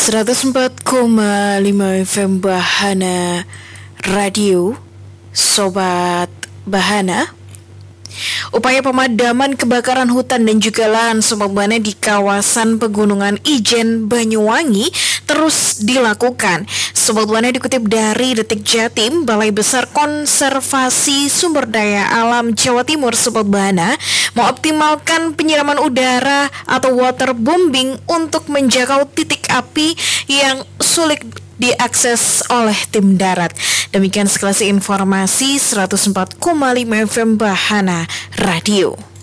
104,5 FM Bahana Radio, Sobat Bahana. Upaya pemadaman kebakaran hutan dan juga lahan Sobat Bahana di kawasan Pegunungan Ijen, Banyuwangi terus dilakukan. Sobat Bahana, dikutip dari Detik Jatim, Balai Besar Konservasi Sumber Daya Alam Jawa Timur, Sobat Bahana mengoptimalkan penyiraman udara atau waterbombing untuk menjangkau titik api yang sulit diakses oleh tim darat. Demikian sekelas informasi 104,5 FM Bahana Radio.